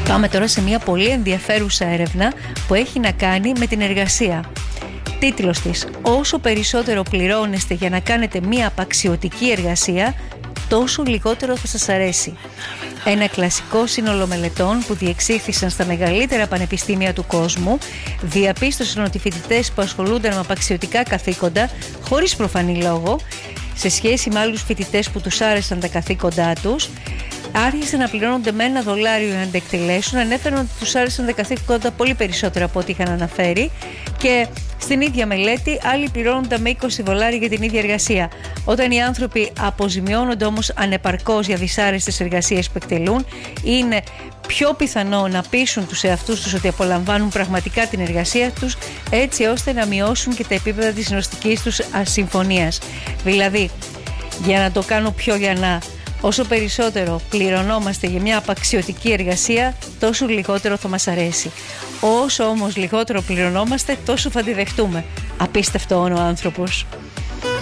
Πάμε τώρα σε μια πολύ ενδιαφέρουσα έρευνα που έχει να κάνει με την εργασία. Τίτλος της: όσο περισσότερο πληρώνεστε για να κάνετε μια απαξιωτική εργασία, τόσο λιγότερο θα σας αρέσει. Ένα κλασικό σύνολο μελετών που διεξήχθησαν στα μεγαλύτερα πανεπιστήμια του κόσμου διαπίστωσαν ότι οι φοιτητές που ασχολούνταν με απαξιωτικά καθήκοντα, χωρίς προφανή λόγο, σε σχέση με άλλους φοιτητές που τους άρεσαν τα καθήκοντά τους, άρχισαν να πληρώνονται με $1 για να εκτελέσουν. Ανέφεραν ότι τους άρεσαν τα καθήκοντα πολύ περισσότερο από ό,τι είχαν αναφέρει, και στην ίδια μελέτη άλλοι πληρώνονται με $20 για την ίδια εργασία. Όταν οι άνθρωποι αποζημιώνονται όμως ανεπαρκώς για δυσάρεστες εργασίες που εκτελούν, είναι πιο πιθανό να πείσουν τους εαυτούς τους ότι απολαμβάνουν πραγματικά την εργασία τους, έτσι ώστε να μειώσουν και τα επίπεδα της νοστικής τους ασυμφωνίας. Δηλαδή, για να το κάνω πιο γιανά, όσο περισσότερο πληρωνόμαστε για μια απαξιωτική εργασία, τόσο λιγότερο θα μας αρέσει. Όσο όμως λιγότερο πληρωνόμαστε, τόσο θα τη δεχτούμε. Απίστευτο ο άνθρωπος.